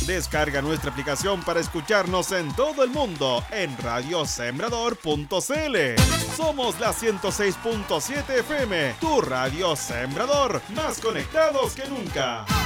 Descarga nuestra aplicación para escucharnos en todo el mundo en radiosembrador.cl. Somos la 106.7 FM, tu radio Sembrador, más conectados que nunca.